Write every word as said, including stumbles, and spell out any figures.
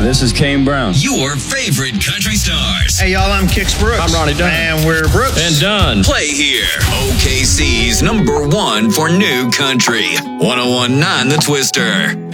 this is Kane Brown. Your favorite country stars. Hey, y'all, I'm Kix Brooks. I'm Ronnie Dunn. And we're Brooks. And Dunn. Play here. O K C's number one for new country. one oh one point nine The Twister.